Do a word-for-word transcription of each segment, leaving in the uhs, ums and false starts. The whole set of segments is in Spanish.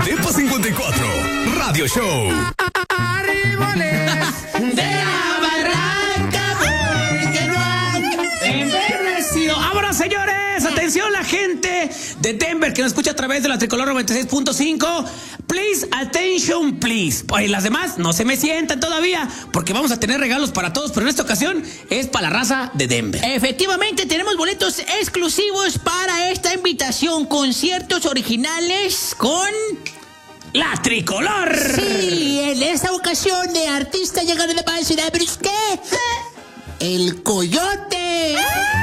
Depa cincuenta y cuatro, Radio Show. Arriboles de la barranca, porque no han envejecido. Ahora, señores, atención la gente de Denver que nos escucha a través de la Tricolor noventa y seis punto cinco. Please, attention, please. Pues las demás no se me sientan todavía, porque vamos a tener regalos para todos, pero en esta ocasión es para la raza de Denver. Efectivamente, tenemos boletos exclusivos para esta invitación, conciertos originales con la Tricolor. Sí, en esta ocasión de artista llegando de la ciudad de Brusque, el Coyote.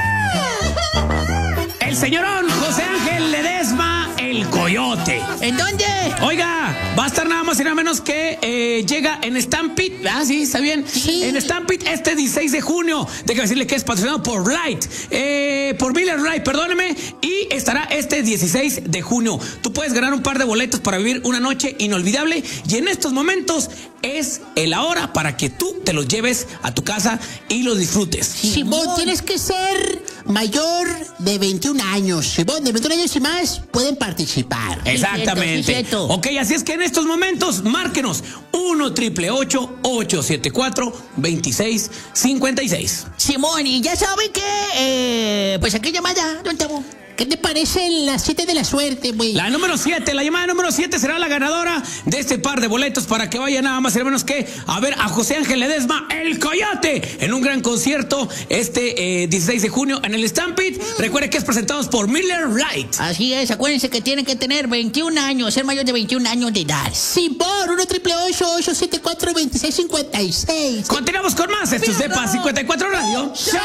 El señorón José Ángel Ledesma, el Coyote. ¿En dónde? Oiga, va a estar nada más y nada menos que eh, llega en Stampede. Ah, sí, está bien. Sí. En Stampede este dieciséis de junio. Déjame decirle que es patrocinado por Light. Eh, por Miller Light, perdóneme. Y estará este dieciséis de junio. Tú puedes ganar un par de boletos para vivir una noche inolvidable. Y en estos momentos es la hora para que tú te los lleves a tu casa y los disfrutes. Simón, tienes que ser mayor de veintiún años. Simón, de veintiún años y más pueden participar. Exactamente. Sí, cierto, sí, cierto. Ok, así es que en estos momentos, márquenos uno triple ocho ocho siete cuatro veintiséis cincuenta y seis. Simón, y ya saben que, eh, pues aquí llamada, don Tabo. ¿Qué te parecen las siete de la suerte, güey? La número siete, la llamada número siete será la ganadora de este par de boletos para que vaya nada más y nada menos que a ver a José Ángel Ledesma, el Coyote, en un gran concierto este eh, dieciséis de junio en el Stampede. Recuerde que es presentado por Miller Light. Así es, acuérdense que tienen que tener veintiún años, ser mayor de veintiún años de edad. Simón, uno triple ocho ocho siete cuatro veintiséis cincuenta y seis. Continuamos con más. Esto es Depa cincuenta y cuatro Radio Show.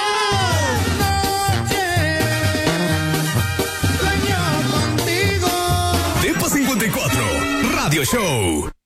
Depa cincuenta y cuatro, Radio Show.